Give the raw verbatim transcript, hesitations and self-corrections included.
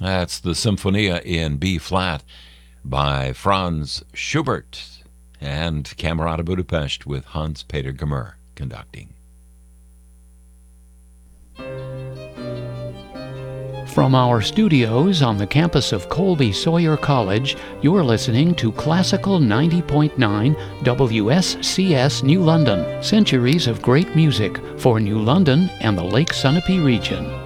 That's the Symphonia in B flat by Franz Schubert and Camerata Budapest with Hans Peter Gmür conducting. From our studios on the campus of Colby Sawyer College, you're listening to Classical ninety point nine W S C S New London, centuries of great music for New London and the Lake Sunapee region.